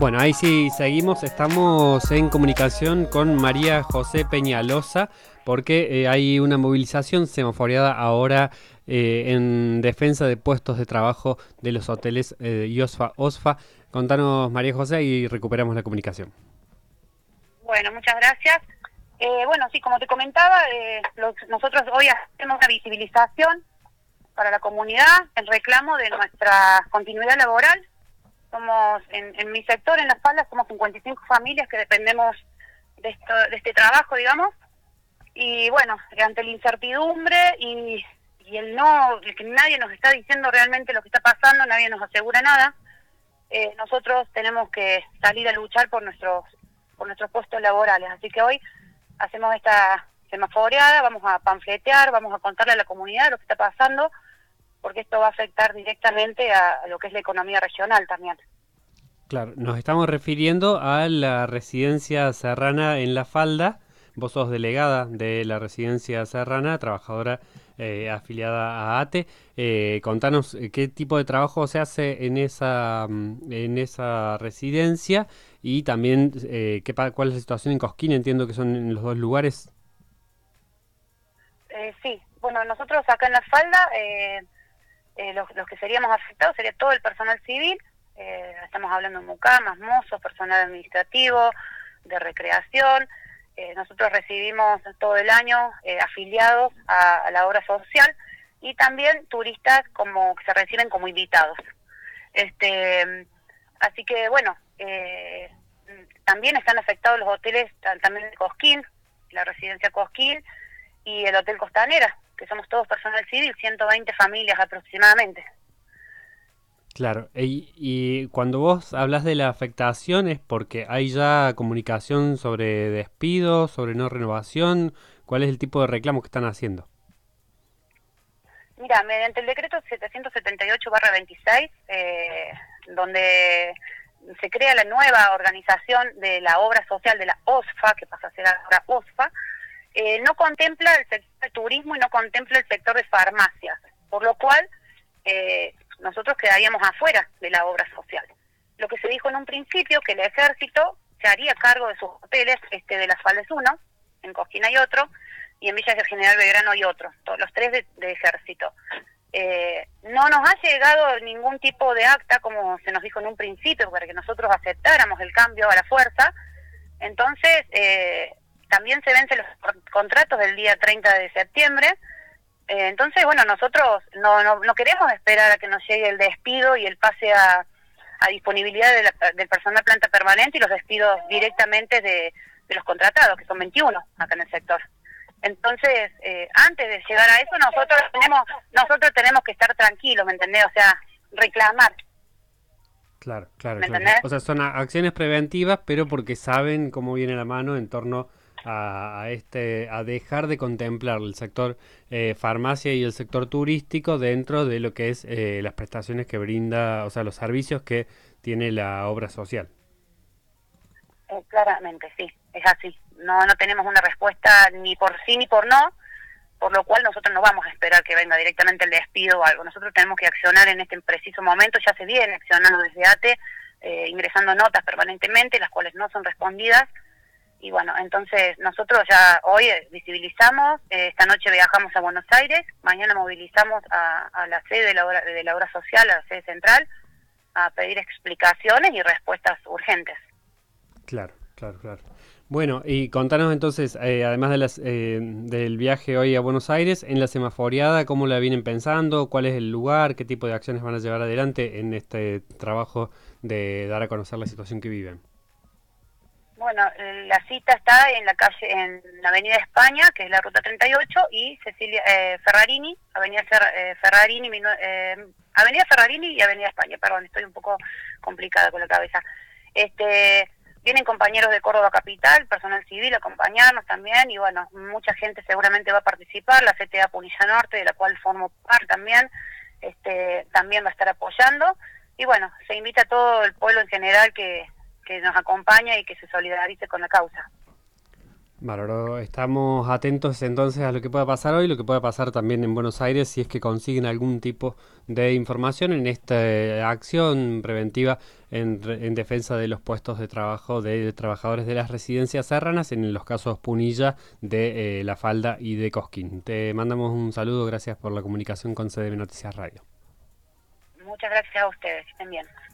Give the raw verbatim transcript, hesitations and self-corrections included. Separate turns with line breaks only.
Bueno, ahí sí seguimos, estamos en comunicación con María José Peñalosa porque eh, hay una movilización semaforeada ahora eh, en defensa de puestos de trabajo de los hoteles eh, IOSFA, OSFA. Contanos, María José, y recuperamos la comunicación.
Bueno, muchas gracias. Eh, bueno, sí, como te comentaba, eh, los, nosotros hoy hacemos una visibilización para la comunidad en reclamo de nuestra continuidad laboral. Somos, en, en mi sector, en Las Faldas, somos cincuenta y cinco familias que dependemos de, esto, de este trabajo, digamos. Y bueno, ante la incertidumbre y, y el no, el que nadie nos está diciendo realmente lo que está pasando, nadie nos asegura nada, eh, nosotros tenemos que salir a luchar por nuestros, por nuestros puestos laborales. Así que hoy hacemos esta semaforeada, vamos a panfletear, vamos a contarle a la comunidad lo que está pasando, porque esto va a afectar directamente a lo que es la economía regional también.
Claro, nos estamos refiriendo a la residencia Serrana en La Falda. Vos sos delegada de la residencia Serrana, trabajadora eh, afiliada a ATE. Eh, contanos eh, qué tipo de trabajo se hace en esa, mm, en esa residencia y también eh, qué, pa- cuál es la situación en Cosquín. Entiendo que son en los dos lugares.
Eh, sí, bueno, nosotros acá en La Falda, eh, eh, los, los que seríamos afectados sería todo el personal civil. Eh, estamos hablando de mucamas, mozos, personal administrativo, de recreación. Eh, nosotros recibimos todo el año eh, afiliados a, a la obra social y también turistas como que se reciben como invitados. Este, así que bueno, eh, también están afectados los hoteles también de Cosquín, la residencia Cosquín y el Hotel Costanera, que somos todos personal civil, ciento veinte familias aproximadamente.
Claro, y, y cuando vos hablas de la afectación es porque hay ya comunicación sobre despidos, sobre no renovación. ¿Cuál es el tipo de reclamo que están haciendo?
Mira, mediante el decreto setecientos setenta y ocho barra veintiséis, eh, donde se crea la nueva organización de la obra social de la OSFA, que pasa a ser ahora OSFA, eh, no contempla el sector de turismo y no contempla el sector de farmacias, por lo cual eh, nosotros quedaríamos afuera de la obra social. Lo que se dijo en un principio, que el ejército se haría cargo de sus hoteles, este de Las Faldas uno, en Cosquín hay otro, y en Villas del General Belgrano hay otro, todos los tres de, de ejército. Eh, no nos ha llegado ningún tipo de acta, como se nos dijo en un principio, para que nosotros aceptáramos el cambio a la fuerza. Entonces, eh, también se vencen los contratos del día treinta de septiembre. Eh, entonces, bueno, nosotros no, no, no queremos esperar a que nos llegue el despido y el pase a, a disponibilidad de la, del personal planta permanente y los despidos directamente de, de los contratados, que son veintiuno acá en el sector. Entonces, eh, antes de llegar a eso, nosotros tenemos nosotros tenemos que estar tranquilos, ¿me entendés? O sea, reclamar,
Claro, claro,
¿me
claro.
entendés?
O sea, son a- acciones preventivas, pero porque saben cómo viene la mano en torno a, a este, a dejar de contemplar el sector eh, farmacia y el sector turístico dentro de lo que es eh, las prestaciones que brinda, o sea, los servicios que tiene la obra social.
Eh, claramente, sí, es así. No, no tenemos una respuesta ni por sí ni por no, por lo cual nosotros no vamos a esperar que venga directamente el despido o algo. Nosotros tenemos que accionar en este preciso momento, ya se viene accionando desde ATE, eh, ingresando notas permanentemente, las cuales no son respondidas. Y bueno, entonces nosotros ya hoy visibilizamos, eh, esta noche viajamos a Buenos Aires, mañana movilizamos a, a la sede de la, obra, de la obra social, a la sede central, a pedir explicaciones y respuestas urgentes.
Claro, claro, claro. Bueno, y contanos entonces, eh, además de las, eh, del viaje hoy a Buenos Aires, en la semaforeada, ¿cómo la vienen pensando? ¿Cuál es el lugar? ¿Qué tipo de acciones van a llevar adelante en este trabajo de dar a conocer la situación que viven?
Bueno, la cita está en la calle, en la Avenida España, que es la Ruta treinta y ocho, y Cecilia eh, Ferrarini, Avenida Fer, eh, Ferrarini, eh, Avenida Ferrarini y Avenida España, perdón, estoy un poco complicada con la cabeza. Este, vienen compañeros de Córdoba Capital, personal civil a acompañarnos también, y bueno, mucha gente seguramente va a participar, la C T A Punilla Norte, de la cual formo parte también, este, también va a estar apoyando, y bueno, se invita a todo el pueblo en general que que nos acompaña y que se solidarice con la causa.
Bárbaro, estamos atentos entonces a lo que pueda pasar hoy, lo que pueda pasar también en Buenos Aires si es que consiguen algún tipo de información en esta acción preventiva en, en defensa de los puestos de trabajo de trabajadores de las residencias serranas, en los casos Punilla, de eh, La Falda y de Cosquín. Te mandamos un saludo, gracias por la comunicación con C D M Noticias Radio.
Muchas gracias a ustedes, que estén bien.